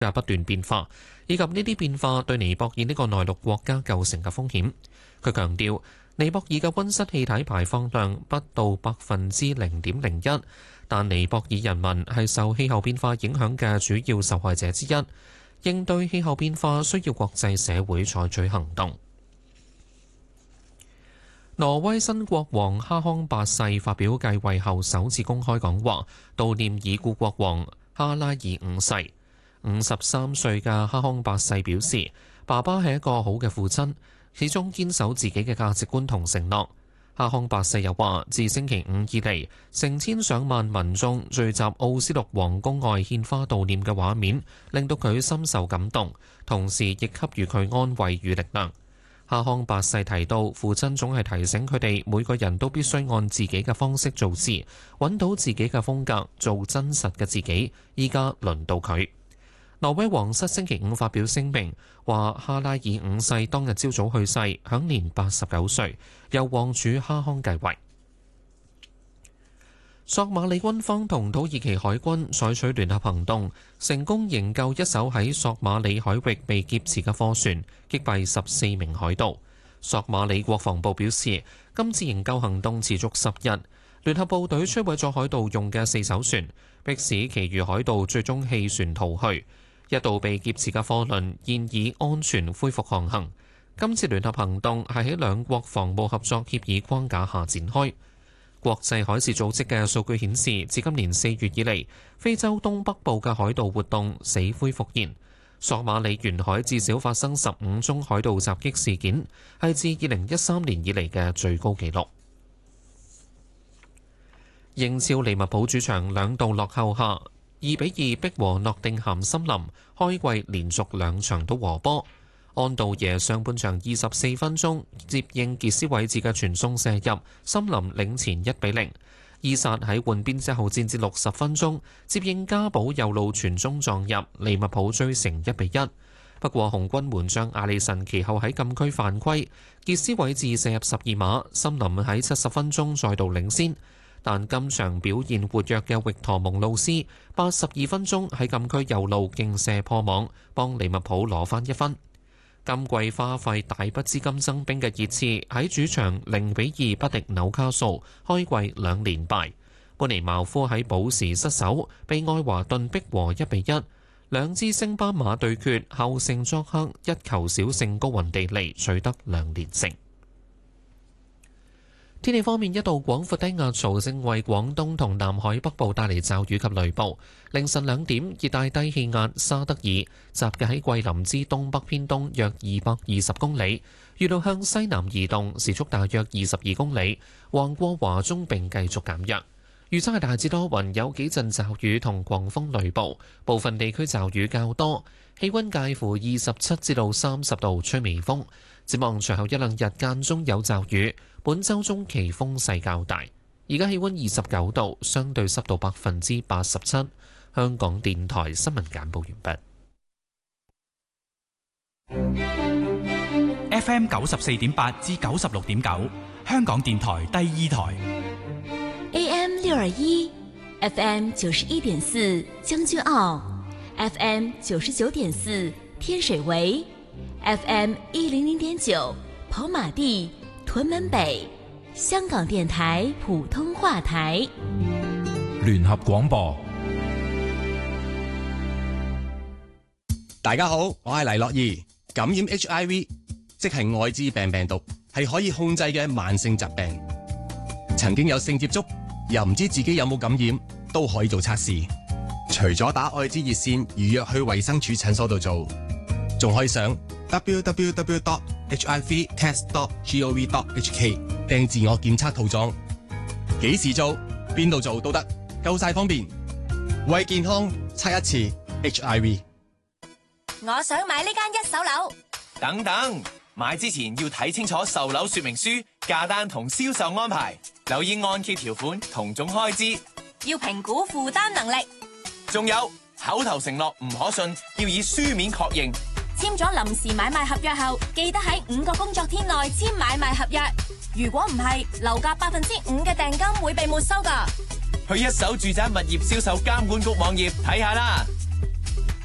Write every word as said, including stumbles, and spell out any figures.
嘅不斷變化，以及呢啲變化對尼泊爾呢個內陸國家構成嘅風險。佢強調，尼泊爾嘅溫室氣體排放量不到百分之零點零一，但尼泊爾人民係受氣候變化影響嘅主要受害者之一。應對氣候變化需要國際社會採取行動。挪威新國王哈康八世發表繼位後首次公開講話，悼念已故國王哈拉爾五世。五十三歲嘅哈康八世表示，爸爸係一個好嘅父親，始終堅守自己嘅價值觀同承諾。哈康八世又話，自星期五以嚟，成千上萬民眾聚集奧斯陸皇宮外獻花悼念嘅畫面，令到佢深受感動，同時亦給予佢安慰與力量。哈康八世提到，父親總係提醒佢哋每個人都必須按自己嘅方式做事，揾到自己嘅風格，做真實嘅自己。依家輪到佢。挪威皇室星期五發表聲明，話哈拉爾五世當日朝早去世，享年八十九歲，由王儲哈康繼位。索馬里軍方同土耳其海軍採取聯合行動，成功營救一艘喺索馬里海域被劫持嘅貨船，擊斃十四名海盜。索馬里國防部表示，今次營救行動持續十日，聯合部隊摧毀咗海盜用嘅四艘船，迫使其餘海盜最終棄船逃去。一度被劫持嘅貨輪現已安全恢復航行。今次聯合行動係喺兩國防務合作協議框架下展開。國際海事組織嘅數據顯示，自今年四月以嚟，非洲東北部嘅海盜活動死灰復燃。索馬里沿海至少發生十五宗海盜襲擊事件，係自二零一三年以嚟嘅最高紀錄。英超利物浦主場兩度落後下，二比二逼和諾定咸森林，開季連續兩場都和波。安道耶上半場二十四分鐘接應傑斯韋治嘅傳送射入，森林領前一比零。伊薩喺換邊之後戰至六十分鐘，接應加保右路傳中撞入，利物浦追成一比一。不過紅軍門將阿里神其後喺禁區犯規，傑斯韋治射入十二碼，森林喺七十分鐘再度領先。但今場表現活躍嘅域陀蒙路斯，八十二分鐘喺禁區右路勁射破網，幫利物浦攞翻一分。今季花費大筆資金增兵嘅熱刺喺主場零比二不敵紐卡素，開季兩連敗。本尼茅夫喺補時失守，被愛華頓逼和一比一。兩支升班馬對決，後勝作客一球小勝高雲地利，取得兩連勝。天氣方面，一道廣闊低壓槽正為廣東同南海北部帶嚟驟雨及雷暴。凌晨兩點，熱帶低氣壓沙德爾集結喺桂林之東北偏東約二百二十公里，預料向西南移動，時速大約二十二公里，橫過華中並繼續減弱。預測係大致多雲，有幾陣驟雨同狂風雷暴，部分地區驟雨較多，氣溫介乎二十七至到三十度，吹微風。展望隨後一兩日間中有驟雨，本週中期風勢較大。而家氣溫二十九度，相對濕度百分之八十七。香港電台新聞簡報完畢。F M 九十四點八至九十六點九，香港電台第二台。 A M 六二一 ，F M 九十一點四將軍澳 ，F M 九十九點四天水圍 ，F M 一零零點九跑馬地屯門北，香港電台普通話台。 聯合廣播。 大家好，我係黎樂怡。感染 H I V 即係愛滋病病毒，係可以控制嘅慢性疾病。曾經有性接觸又唔知自己有冇感染，都可以做測試。除咗打愛滋熱線預約去衛生署診所度做，仲可以上 w w w dot h i v test dot gov dot h k 訂自我檢測套裝。幾時做邊度做都得，夠晒方便。為健康測一次 H I V。 我想買呢間一手樓。 等等，買之前要睇清楚售樓說明書、價單同銷售安排，留意按揭條款同總開支， 要評估負擔能力。 仲有口頭承諾唔可信，要以書面確認。 簽咗臨時買賣合約後，記得喺五個工作天內簽買賣合約。如果唔係，樓價百分之五嘅訂金會被沒收㗎。 去一手住宅物業銷售監管局網頁睇下啦。